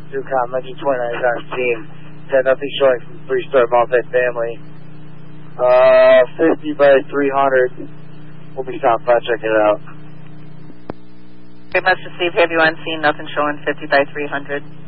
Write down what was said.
Zucom, 1929 is our team. Got nothing showing from 3-star multi-family. 50 by 300. We'll be stopped by, check it out. Okay, must receive, have you on scene, nothing showing 50 by 300.